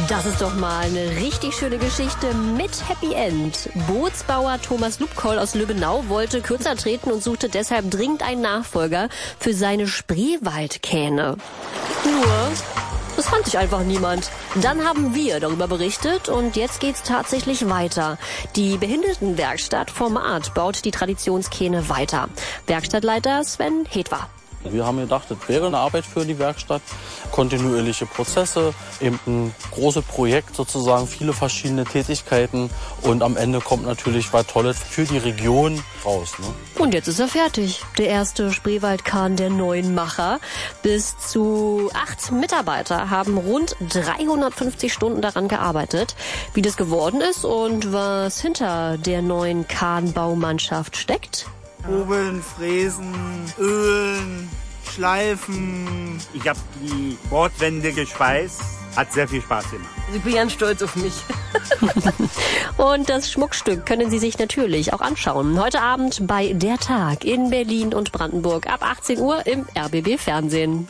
Das ist doch mal eine richtig schöne Geschichte mit Happy End. Bootsbauer Thomas Lubkoll aus Lübbenau wollte kürzer treten und suchte deshalb dringend einen Nachfolger für seine Spreewaldkähne. Nur, das fand sich einfach niemand. Dann haben wir darüber berichtet und jetzt geht's tatsächlich weiter. Die Behindertenwerkstatt Format baut die Traditionskähne weiter. Werkstattleiter Sven Hetwa. Wir haben gedacht, das wäre eine Arbeit für die Werkstatt. Kontinuierliche Prozesse, eben ein großes Projekt sozusagen, viele verschiedene Tätigkeiten. Und am Ende kommt natürlich was Tolles für die Region raus. Ne? Und jetzt ist er fertig. Der erste Spreewaldkahn der neuen Macher. Bis zu 8 Mitarbeiter haben rund 350 Stunden daran gearbeitet. Wie das geworden ist und was hinter der neuen Kahnbaumannschaft steckt. Hobeln, fräsen, ölen, schleifen. Ich habe die Bordwände geschweißt. Hat sehr viel Spaß gemacht. Ich bin ganz stolz auf mich. Und das Schmuckstück können Sie sich natürlich auch anschauen. Heute Abend bei Der Tag in Berlin und Brandenburg ab 18 Uhr im RBB Fernsehen.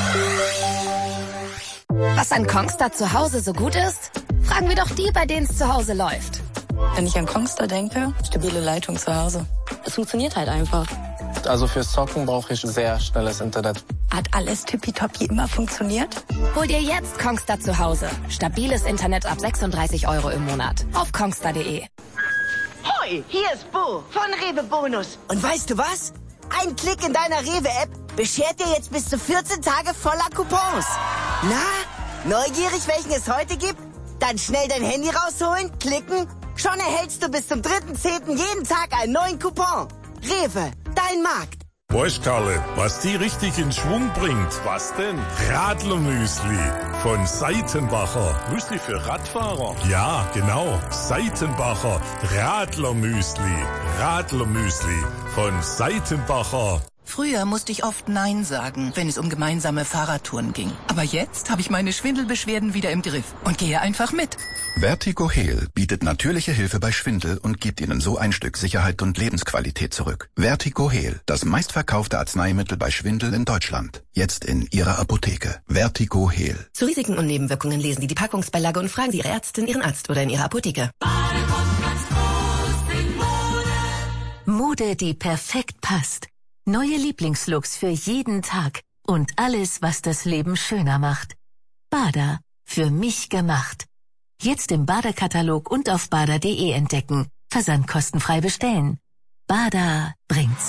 Was an Kongstar zu Hause so gut ist? Fragen wir doch die, bei denen es zu Hause läuft. Wenn ich an Kongstar denke, stabile Leitung zu Hause. Es funktioniert halt einfach. Also fürs Zocken brauche ich sehr schnelles Internet. Hat alles tippitoppi immer funktioniert? Hol dir jetzt Kongstar zu Hause. Stabiles Internet ab 36 € im Monat. Auf kongstar.de. Hoi, hier ist Bo von Rewe Bonus. Und weißt du was? Ein Klick in deiner Rewe-App beschert dir jetzt bis zu 14 Tage voller Coupons. Na, neugierig, welchen es heute gibt? Dann schnell dein Handy rausholen, klicken. Schon erhältst du bis zum 3.10. jeden Tag einen neuen Coupon. Rewe, dein Markt. Weißt Karle, was die richtig in Schwung bringt? Was denn? Radlermüsli von Seitenbacher. Müsli für Radfahrer? Ja, genau. Seitenbacher Radlermüsli. Radlermüsli von Seitenbacher. Früher musste ich oft Nein sagen, wenn es um gemeinsame Fahrradtouren ging. Aber jetzt habe ich meine Schwindelbeschwerden wieder im Griff und gehe einfach mit. Vertigo Heal bietet natürliche Hilfe bei Schwindel und gibt Ihnen so ein Stück Sicherheit und Lebensqualität zurück. Vertigo Heal, das meistverkaufte Arzneimittel bei Schwindel in Deutschland. Jetzt in Ihrer Apotheke. Vertigo Heal. Zu Risiken und Nebenwirkungen lesen Sie die Packungsbeilage und fragen Sie Ihre Ärztin, Ihren Arzt oder in Ihrer Apotheke. Mode, die perfekt passt. Neue Lieblingslooks für jeden Tag und alles, was das Leben schöner macht. Bada, für mich gemacht. Jetzt im Bada-Katalog und auf bada.de entdecken. Versand kostenfrei bestellen. Bada bringt's.